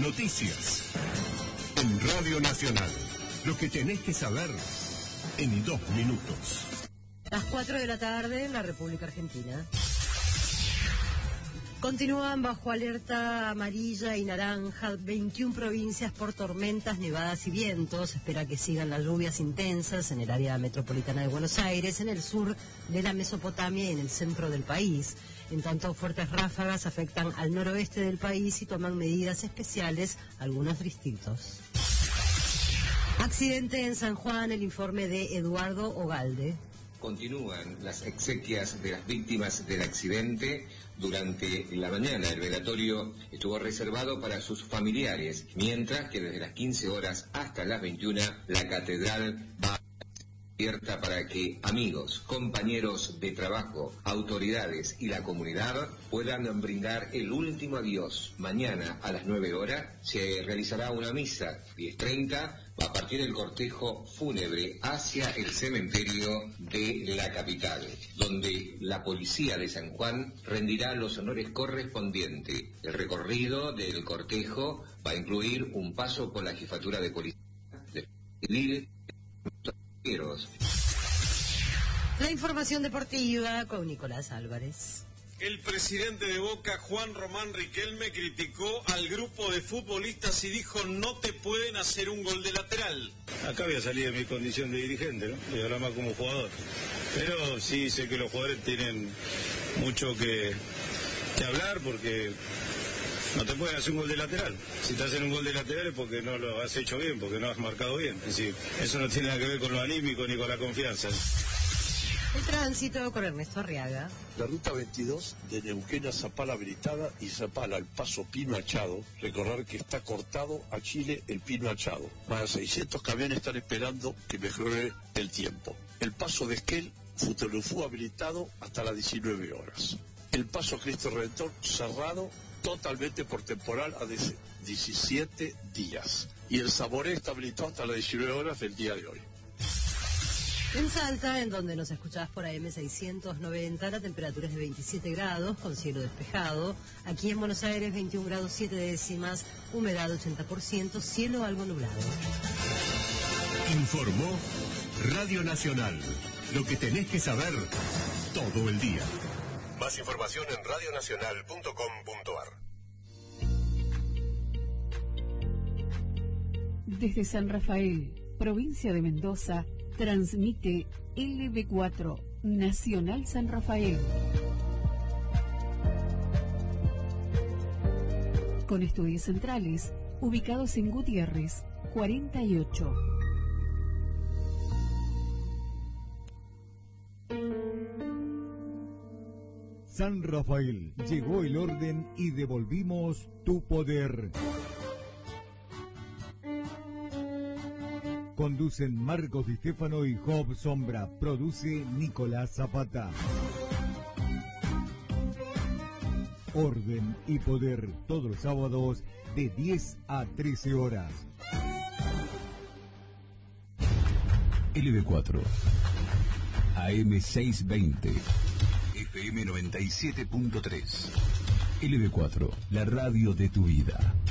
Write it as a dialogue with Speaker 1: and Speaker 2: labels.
Speaker 1: noticias. En Radio Nacional, lo que tenés que saber en 2 minutos.
Speaker 2: Las 4 de la tarde en la República Argentina. Continúan bajo alerta amarilla y naranja 21 provincias por tormentas, nevadas y vientos. Espera que sigan las lluvias intensas en el área metropolitana de Buenos Aires, en el sur de la Mesopotamia y en el centro del país. En tanto, fuertes ráfagas afectan al noroeste del país y toman medidas especiales algunos distritos. Accidente en San Juan, el informe de Eduardo Ogalde.
Speaker 3: Continúan las exequias de las víctimas del accidente. Durante la mañana el velatorio estuvo reservado para sus familiares, mientras que desde las 15 horas hasta las 21 la catedral va abierta para que amigos, compañeros de trabajo, autoridades y la comunidad puedan brindar el último adiós. Mañana a las 9 horas se realizará una misa, 10:30, a partir del cortejo fúnebre hacia el cementerio de la capital, donde la policía de San Juan rendirá los honores correspondientes. El recorrido del cortejo va a incluir un paso por la jefatura de policía de civil.
Speaker 2: La información deportiva con Nicolás Álvarez.
Speaker 4: El presidente de Boca, Juan Román Riquelme, criticó al grupo de futbolistas y dijo: no te pueden hacer un gol de lateral.
Speaker 5: Acá voy a salir de mi condición de dirigente, ¿no? Y ahora más como jugador. Pero sí sé que los jugadores tienen mucho que hablar, porque no te pueden hacer un gol de lateral. Si te hacen un gol de lateral es porque no lo has hecho bien, porque no has marcado bien. Es decir, eso no tiene nada que ver con lo anímico ni con la confianza.
Speaker 2: El tránsito con Ernesto Arriaga.
Speaker 6: La ruta 22 de Neuquén a Zapala habilitada y Zapala al paso Pino Achado. Recordar que está cortado a Chile el Pino Achado. Más de 600 camiones están esperando que mejore el tiempo. El paso de Esquel, Futelufú habilitado hasta las 19 horas. El paso Cristo Redentor cerrado totalmente por temporal a 17 días. Y el Saboré está habilitado hasta las 19 horas del día de hoy.
Speaker 2: En Salta, en donde nos escuchás por AM 690, la temperatura es de 27 grados, con cielo despejado. Aquí en Buenos Aires, 21 grados 7 décimas, humedad 80%, cielo algo nublado.
Speaker 1: Informó Radio Nacional. Lo que tenés que saber todo el día. Más información en radionacional.com.ar.
Speaker 7: Desde San Rafael, provincia de Mendoza, transmite LB4 Nacional San Rafael. Con estudios centrales ubicados en Gutiérrez 48.
Speaker 8: San Rafael, llegó el orden y devolvimos tu poder. Conducen Marcos Di Stefano y Job Sombra. Produce Nicolás Zapata. Orden y poder, todos los sábados de 10 a 13 horas.
Speaker 9: LB4 AM 620 FM 97.3 LB4, la radio de tu vida.